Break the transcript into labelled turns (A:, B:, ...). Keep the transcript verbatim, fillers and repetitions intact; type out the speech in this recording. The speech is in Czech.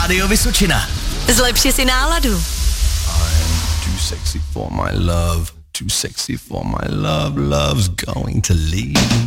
A: Rádio Vysočina.
B: Zlepši si náladu.
A: I'm too sexy for my love, too sexy for my love, love's going to leave.